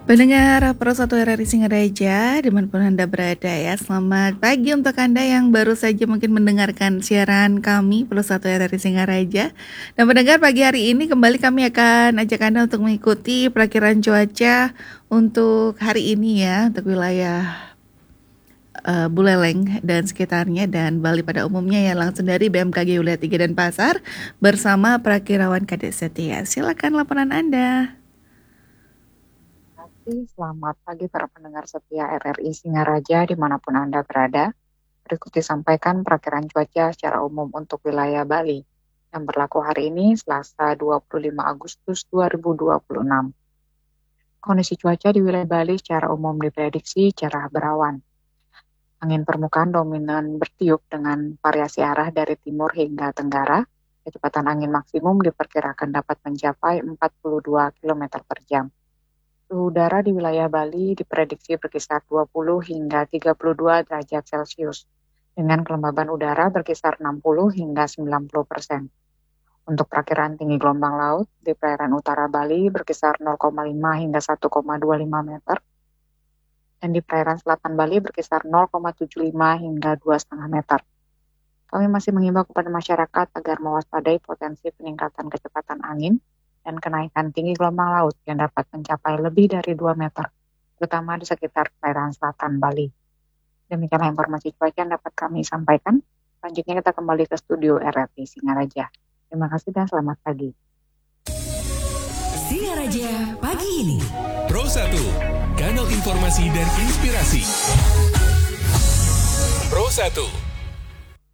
Pendengar Pro 1 RRI Singaraja, dimanapun Anda berada ya, selamat pagi untuk Anda yang baru saja mungkin mendengarkan siaran kami Pro 1 RRI Singaraja. Dan pendengar, pagi hari ini kembali kami akan ajak Anda untuk mengikuti perakiran cuaca untuk hari ini ya, untuk wilayah Buleleng dan sekitarnya dan Bali pada umumnya ya, langsung dari BMKG Wilayah 3 dan Pasar bersama Prakirawan Kadek Setia. Silakan laporan Anda. Selamat pagi para pendengar setia RRI Singaraja dimanapun Anda berada. Berikut disampaikan perakiran cuaca secara umum untuk wilayah Bali yang berlaku hari ini Selasa 25 Agustus 2026. Kondisi cuaca di wilayah Bali secara umum diprediksi cerah berawan. Angin permukaan dominan bertiup dengan variasi arah dari timur hingga tenggara. Kecepatan angin maksimum diperkirakan dapat mencapai 42 km per jam. Suhu udara di wilayah Bali diprediksi berkisar 20 hingga 32 derajat Celcius, dengan kelembaban udara berkisar 60 hingga 90%. Untuk perkiraan tinggi gelombang laut, di perairan utara Bali berkisar 0,5 hingga 1,25 meter, dan di perairan selatan Bali berkisar 0,75 hingga 2,5 meter. Kami masih mengimbau kepada masyarakat agar mewaspadai potensi peningkatan kecepatan angin dan kenaikan tinggi gelombang laut yang dapat mencapai lebih dari 2 meter, terutama di sekitar perairan selatan Bali. Demikianlah informasi cuaca yang dapat kami sampaikan. Selanjutnya kita kembali ke studio RRI Singaraja. Terima kasih dan selamat pagi. Singaraja pagi ini. Pro 1, kanal informasi dan inspirasi. Pro 1.